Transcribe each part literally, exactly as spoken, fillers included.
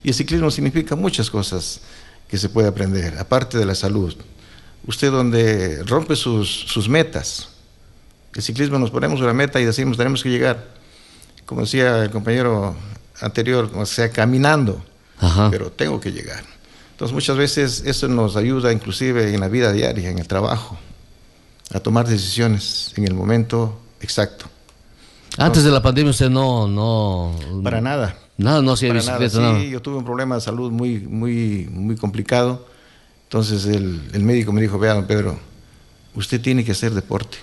Y el ciclismo significa muchas cosas que se puede aprender, aparte de la salud. Usted donde rompe sus, sus metas, el ciclismo nos ponemos una meta y decimos tenemos que llegar, como decía el compañero anterior, o sea, caminando, Ajá. pero tengo que llegar. Entonces muchas veces eso nos ayuda inclusive en la vida diaria, en el trabajo, a tomar decisiones en el momento exacto. Antes Entonces, de la pandemia usted no... no para nada. Nada, no hacía bicicleta, nada. nada. Sí, yo tuve un problema de salud muy, muy, muy complicado. Entonces el, el médico me dijo, vea, don Pedro, usted tiene que hacer deporte.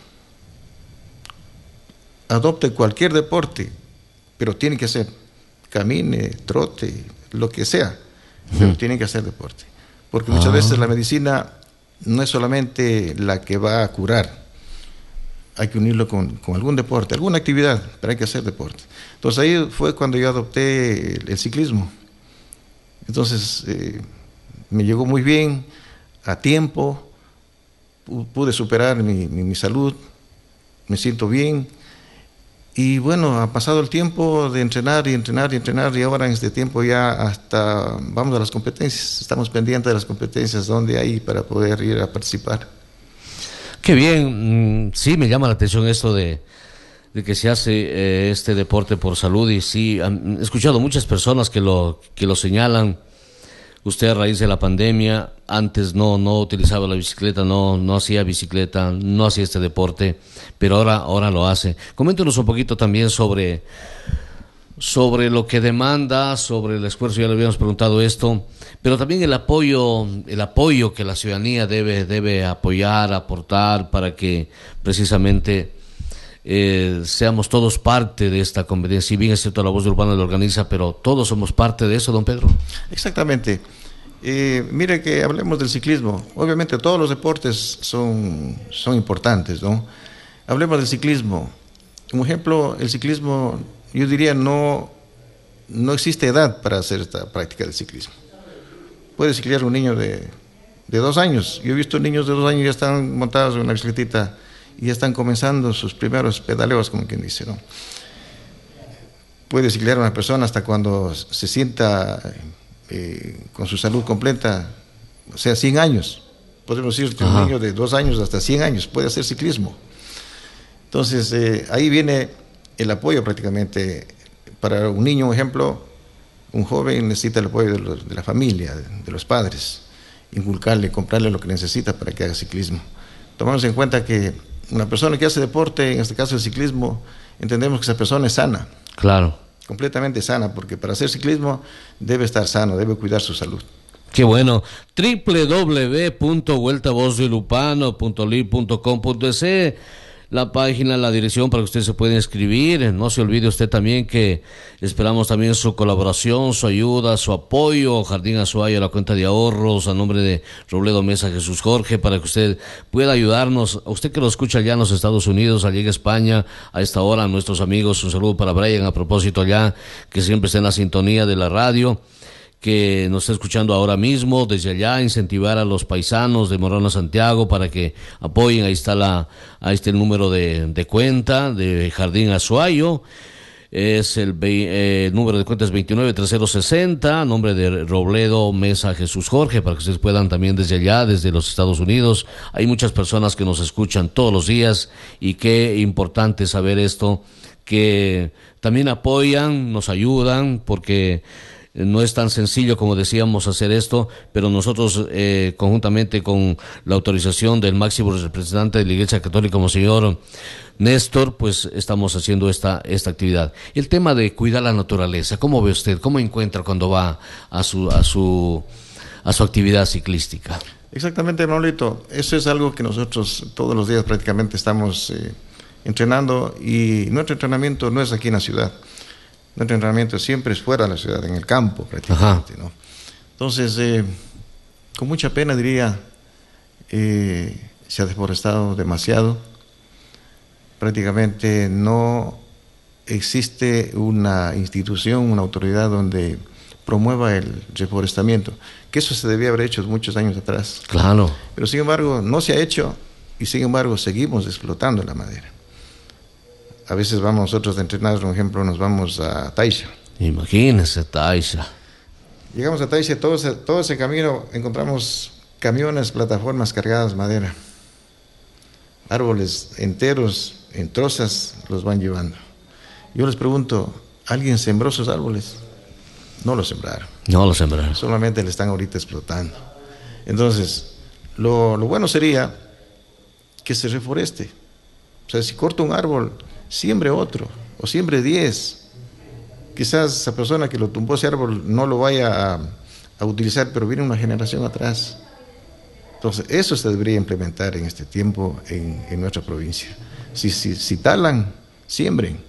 Adopte cualquier deporte, pero tiene que hacer, camine, trote, lo que sea, pero uh-huh. tiene que hacer deporte. Porque muchas ah. veces la medicina no es solamente la que va a curar, hay que unirlo con, con algún deporte, alguna actividad, pero hay que hacer deporte. Entonces ahí fue cuando yo adopté el, el ciclismo. Entonces eh, me llegó muy bien, a tiempo, pude superar mi, mi, mi salud, me siento bien. Y bueno, ha pasado el tiempo de entrenar y entrenar y entrenar y ahora en este tiempo ya hasta vamos a las competencias, estamos pendientes de las competencias, donde hay para poder ir a participar. Qué bien, sí me llama la atención esto de, de que se hace eh, este deporte por salud y sí, he escuchado muchas personas que lo, que lo señalan. Usted a raíz de la pandemia, antes no, no utilizaba la bicicleta, no, no hacía bicicleta, no hacía este deporte, pero ahora, ahora lo hace. Coméntenos un poquito también sobre, sobre lo que demanda, sobre el esfuerzo, ya le habíamos preguntado esto, pero también el apoyo, el apoyo que la ciudadanía debe, debe apoyar, aportar para que precisamente eh, seamos todos parte de esta competencia. Si bien es cierto, La Voz de Urbano lo organiza, pero todos somos parte de eso, don Pedro. Exactamente. Eh, mire que hablemos del ciclismo. Obviamente todos los deportes son, son importantes, ¿no? Hablemos del ciclismo. Como ejemplo, el ciclismo, yo diría, no, no existe edad para hacer esta práctica del ciclismo. Puede ciclar un niño de, de dos años. Yo he visto niños de dos años ya están montados en una bicicletita y ya están comenzando sus primeros pedaleos, como quien dice, ¿no? Puede ciclar una persona hasta cuando se sienta eh, con su salud completa, o sea, cien años. Podemos decir que un niño de dos años hasta cien años puede hacer ciclismo. Entonces, eh, ahí viene el apoyo prácticamente. Para un niño, por ejemplo, un joven necesita el apoyo de, los, de la familia, de, de los padres, inculcarle, comprarle lo que necesita para que haga ciclismo. Tomamos en cuenta que una persona que hace deporte, en este caso el ciclismo, entendemos que esa persona es sana. Claro. Completamente sana, porque para hacer ciclismo debe estar sano, debe cuidar su salud. Qué bueno. doble u doble u doble u punto vuelta voz de lupano punto li punto com punto es la página, la dirección para que usted se pueda inscribir. No se olvide usted también que esperamos también su colaboración, su ayuda, su apoyo. Jardín Azuayo, la cuenta de ahorros a nombre de Robledo Mesa Jesús Jorge, para que usted pueda ayudarnos. A usted que lo escucha allá en los Estados Unidos, allá en España, a esta hora, a nuestros amigos, un saludo para Brian a propósito allá, que siempre está en la sintonía de la radio, que nos está escuchando ahora mismo. Desde allá, incentivar a los paisanos de Morona Santiago para que apoyen. Ahí está la, ahí está el número de, de cuenta de Jardín Azuayo. Es el eh, número de cuenta es veintinueve treinta sesenta, nombre de Robledo Mesa Jesús Jorge, para que ustedes puedan también desde allá, desde los Estados Unidos. Hay muchas personas que nos escuchan todos los días y qué importante saber esto, que también apoyan, nos ayudan, porque no es tan sencillo como decíamos hacer esto, pero nosotros eh, conjuntamente con la autorización del máximo representante de la Iglesia Católica, Monseñor Néstor, pues estamos haciendo esta esta actividad. El tema de cuidar la naturaleza, ¿cómo ve usted? ¿Cómo encuentra cuando va a su a su a su actividad ciclística? Exactamente, Maulito. Eso es algo que nosotros todos los días prácticamente estamos eh, entrenando, y nuestro entrenamiento no es aquí en la ciudad. Nuestro entrenamiento siempre es fuera de la ciudad, en el campo prácticamente, ¿no? Entonces, eh, con mucha pena diría, eh, se ha deforestado demasiado. Prácticamente no existe una institución, una autoridad donde promueva el reforestamiento, que eso se debía haber hecho muchos años atrás. Claro. Pero sin embargo no se ha hecho, y sin embargo seguimos explotando la madera. A veces vamos nosotros a entrenar, por ejemplo, nos vamos a Taisha. Imagínese Taisha. Llegamos a Taiche, todo ese, todo ese camino encontramos camiones, plataformas cargadas de madera. Árboles enteros, en trozas, los van llevando. Yo les pregunto, ¿alguien sembró esos árboles? No los sembraron. No los sembraron. Solamente le están ahorita explotando. Entonces, lo, lo bueno sería que se reforeste. O sea, si corta un árbol, siembre otro, o siembre diez. Quizás esa persona que lo tumbó ese árbol no lo vaya a, a utilizar, pero viene una generación atrás. Entonces, eso se debería implementar en este tiempo en, en nuestra provincia. Si, si, si talan, siembren.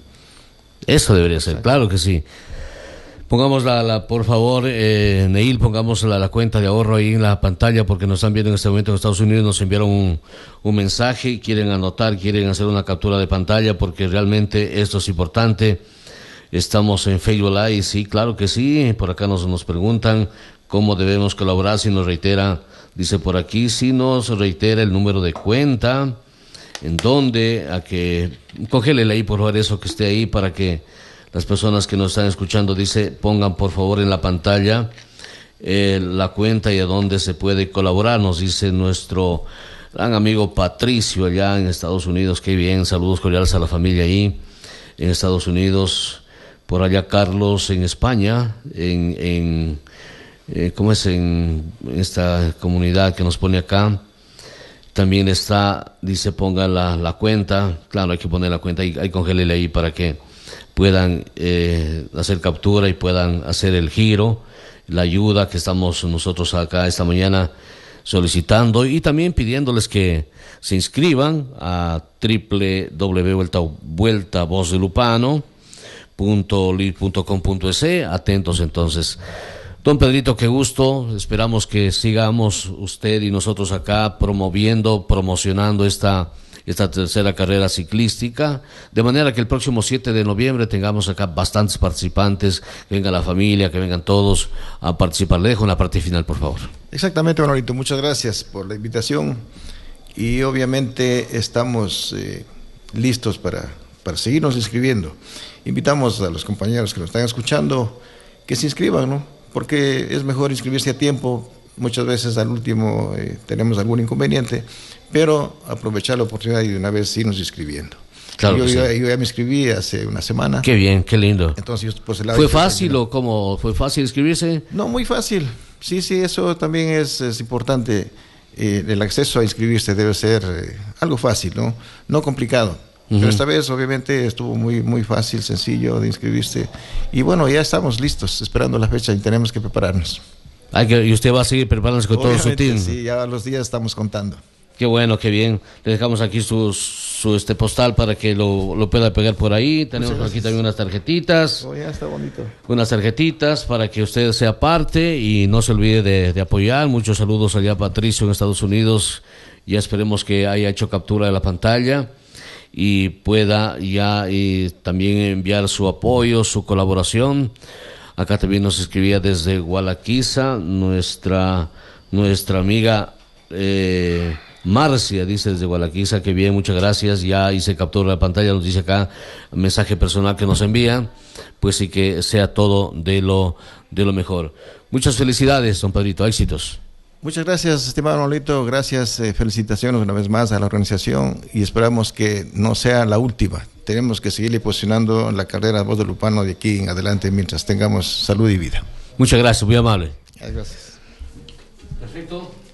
Eso debería ser, claro que sí. Pongamos la, la por favor, eh, Neil, pongamos la, la cuenta de ahorro ahí en la pantalla, porque nos están viendo en este momento en Estados Unidos, nos enviaron un, un mensaje, quieren anotar, quieren hacer una captura de pantalla, porque realmente esto es importante. Estamos en Facebook Live, sí, claro que sí, por acá nos, nos preguntan cómo debemos colaborar, si nos reitera, dice por aquí, si nos reitera el número de cuenta, en donde, a que, cógele ahí por favor eso que esté ahí para que las personas que nos están escuchando, dice, pongan por favor en la pantalla eh, la cuenta y a dónde se puede colaborar, nos dice nuestro gran amigo Patricio allá en Estados Unidos, qué bien, saludos cordiales a la familia ahí en Estados Unidos, por allá Carlos en España, en, en eh, ¿cómo es? En esta comunidad que nos pone acá, también está, dice, ponga la, la cuenta, claro, hay que poner la cuenta y hay congélele ahí para que puedan eh, hacer captura y puedan hacer el giro, la ayuda que estamos nosotros acá esta mañana solicitando y también pidiéndoles que se inscriban a doble u doble u doble u punto vuelta voz de lupano punto li punto com punto es. Atentos entonces. Don Pedrito, qué gusto, esperamos que sigamos usted y nosotros acá promoviendo, promocionando esta esta tercera carrera ciclística, de manera que el próximo siete de noviembre tengamos acá bastantes participantes, que venga la familia, que vengan todos a participar. Le dejo en la parte final, por favor. Exactamente, Manolito, muchas gracias por la invitación y obviamente estamos eh, listos para, para seguirnos inscribiendo. Invitamos a los compañeros que nos están escuchando que se inscriban, ¿no? Porque es mejor inscribirse a tiempo. Muchas veces al último eh, tenemos algún inconveniente, pero aprovechar la oportunidad y de una vez irnos inscribiendo. Claro yo, que yo, sí. yo ya me inscribí hace una semana. Qué bien, qué lindo. Entonces, pues, el ¿Fue fácil o cómo? ¿Fue fácil inscribirse? No, muy fácil. Sí, sí, eso también es, es importante. Eh, el acceso a inscribirse debe ser eh, algo fácil, ¿no? No complicado. Uh-huh. Pero esta vez obviamente estuvo muy, muy fácil, sencillo de inscribirse. Y bueno, ya estamos listos, esperando la fecha y tenemos que prepararnos. Hay que, y usted va a seguir preparándose con obviamente, todo su team. Sí, ya los días estamos contando. Qué bueno, qué bien. Le dejamos aquí su, su este postal para que lo, lo pueda pegar por ahí. Tenemos aquí también unas tarjetitas. Oh, ya está bonito. Unas tarjetitas para que usted sea parte y no se olvide de, de apoyar. Muchos saludos allá a Patricio en Estados Unidos. Ya esperemos que haya hecho captura de la pantalla y pueda ya y también enviar su apoyo, su colaboración. Acá también nos escribía desde Gualaquiza nuestra nuestra amiga eh, Marcia, dice desde Gualaquiza, que bien, muchas gracias, ya hice captura de la pantalla, nos dice acá, mensaje personal que nos envía, pues sí que sea todo de lo, de lo mejor. Muchas felicidades, don Pedrito, éxitos. Muchas gracias, estimado Manolito, gracias, eh, felicitaciones una vez más a la organización y esperamos que no sea la última. Tenemos que seguirle posicionando la carrera Voz de Lupano de aquí en adelante mientras tengamos salud y vida. Muchas gracias, muy amable. Gracias. Perfecto.